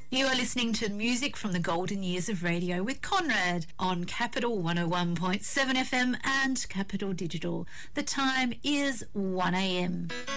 You are listening to music from the golden years of radio with Conrad on Capital 101.7 FM and Capital Digital. The time is 1 a.m.